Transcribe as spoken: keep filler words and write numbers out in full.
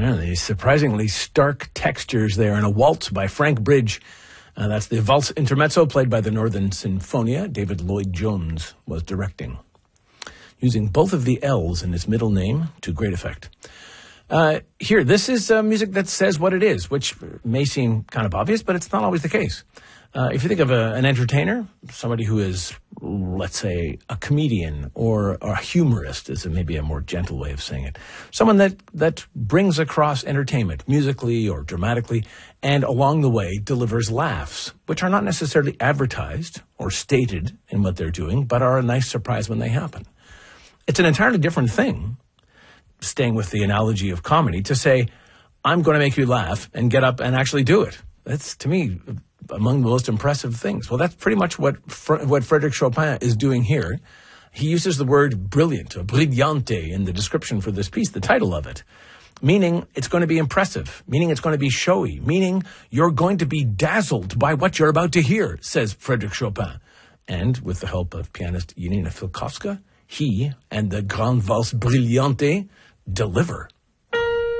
Yeah, the surprisingly stark textures there in a waltz by Frank Bridge. Uh, that's the Valse Intermezzo played by the Northern Sinfonia. David Lloyd-Jones was directing, using both of the L's in his middle name to great effect. Uh, here, this is uh, music that says what it is, which may seem kind of obvious, but it's not always the case. Uh, if you think of a, an entertainer, somebody who is, let's say, a comedian or, or a humorist is maybe a more gentle way of saying it. Someone that, that brings across entertainment, musically or dramatically, and along the way delivers laughs, which are not necessarily advertised or stated in what they're doing, but are a nice surprise when they happen. It's an entirely different thing, staying with the analogy of comedy, to say, I'm going to make you laugh and get up and actually do it. That's, to me, among the most impressive things. Well, that's pretty much what Fr- what Frédéric Chopin is doing here. He uses the word brilliant, or brillante, in the description for this piece, the title of it, meaning it's going to be impressive, meaning it's going to be showy, meaning you're going to be dazzled by what you're about to hear, says Frédéric Chopin. And with the help of pianist Janina Filkowska, he and the Grande Valse Brillante deliver.